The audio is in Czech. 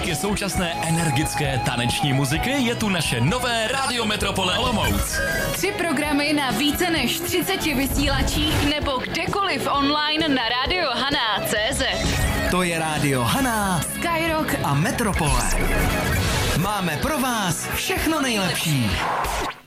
milovníky současné energické taneční muziky je tu naše nové Rádio Metropole Olomouc. 3 programy na více než 30 vysílačích nebo kdekoliv online na radiohana.cz. To je Rádio Hana, Skyrock a Metropole. Máme pro vás všechno nejlepší.